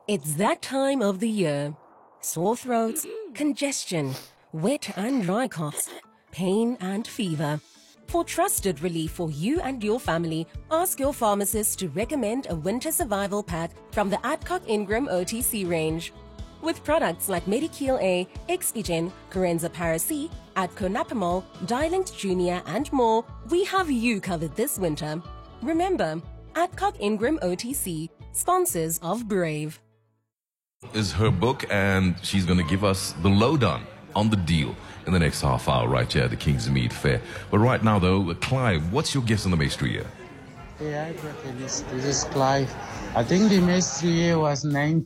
It's that time of the year. Sore throats, congestion, wet and dry coughs, pain and fever. For trusted relief for you and your family, ask your pharmacist to recommend a winter survival pack from the Adcock Ingram OTC range. With products like Medikil A, Expigen, Corenza Para-C, Adco Napamol, Dilinct Junior and more, we have you covered this winter. Remember, Adcock Ingram OTC, sponsors of Brave. Is her book, and she's going to give us the lowdown on the deal in the next half hour right here at the Kingsmead Fair. But right now, though, Clive, what's your guess on the Maestro year? Yeah, this is Clive. I think the Maestro year was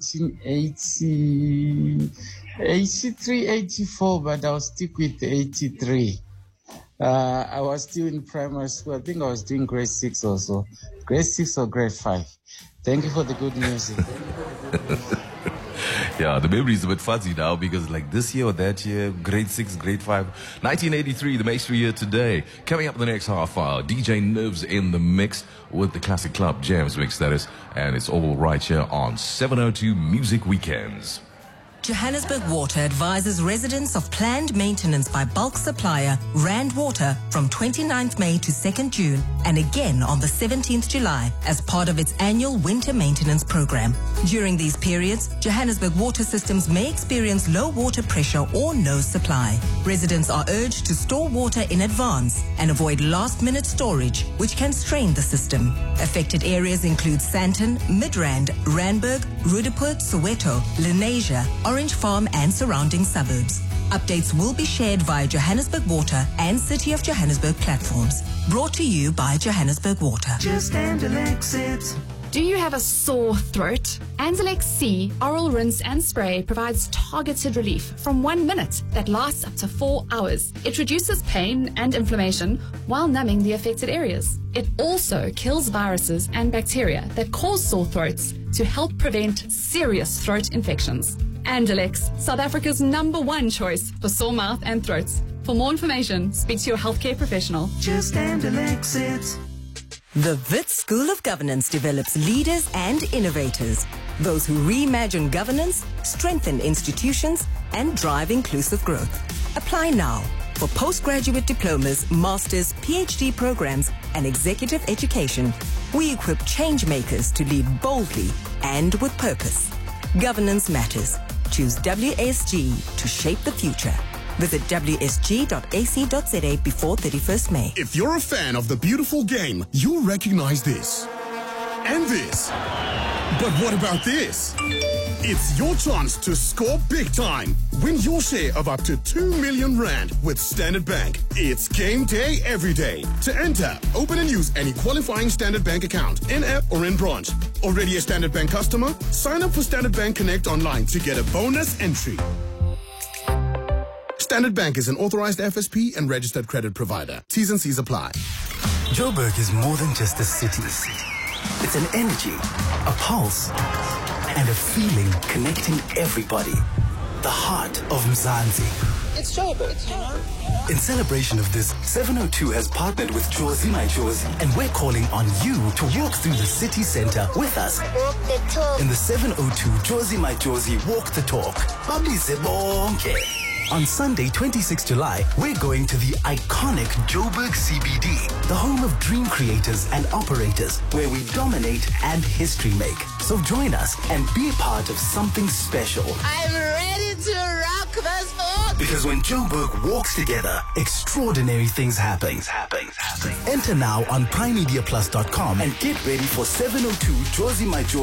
1980, 83, 84, but I'll stick with 83. I was still in primary school. I think I was doing grade 6 also. Grade 6 or grade 5. Thank you for the good music. Yeah, the memory is a bit fuzzy now because like this year or that year, grade 6, grade 5, 1983, the Maestro year today. Coming up in the next half hour, DJ Nerves in the mix with the Classic Club Jams mix, that is. And it's all right here on 702 Music Weekends. Johannesburg Water advises residents of planned maintenance by bulk supplier Rand Water from 29th May to 2nd June and again on the 17th July as part of its annual winter maintenance program. During these periods, Johannesburg water systems may experience low water pressure or no supply. Residents are urged to store water in advance and avoid last-minute storage, which can strain the system. Affected areas include Sandton, Midrand, Randburg, Roodepoort, Soweto, Lenasia, Orange Farm and surrounding suburbs. Updates will be shared via Johannesburg Water and City of Johannesburg platforms. Brought to you by Johannesburg Water. Just Anzalex it. Do you have a sore throat? Anzalex C Oral Rinse and Spray provides targeted relief from 1 minute that lasts up to 4 hours. It reduces pain and inflammation while numbing the affected areas. It also kills viruses and bacteria that cause sore throats to help prevent serious throat infections. Anzalex, South Africa's #1 choice for sore mouth and throats. For more information, speak to your healthcare professional. Just Anzalex it. The Wits School of Governance develops leaders and innovators, those who reimagine governance, strengthen institutions, and drive inclusive growth. Apply now for postgraduate diplomas, masters, PhD programs, and executive education. We equip change makers to lead boldly and with purpose. Governance matters. Choose WSG to shape the future. Visit wsg.ac.za before 31st May. If you're a fan of the beautiful game, you'll recognize this. And this. But what about this? It's your chance to score big time. Win your share of up to 2 million rand with Standard Bank. It's game day every day. To enter, open and use any qualifying Standard Bank account, in-app or in branch. Already a Standard Bank customer? Sign up for Standard Bank Connect online to get a bonus entry. Standard Bank is an authorized FSP and registered credit provider. T's and C's apply. Joburg is more than just a city. It's an energy, a pulse, and a feeling connecting everybody. The heart of Mzansi. It's Joburg. In celebration of this, 702 has partnered with Jozi My Jozi, and we're calling on you to walk through the city center with us. Walk the talk. In the 702 Jozi My Jozi Walk the Talk. Babise bonke. On Sunday, 26 July, we're going to the iconic Joburg CBD, the home of dream creators and operators, where we dominate and history make. So join us and be a part of something special. I'm ready to rock this book. Because when Joburg walks together, extraordinary things happen. Enter now on primemediaplus.com and get ready for 702 Jozi My Jozi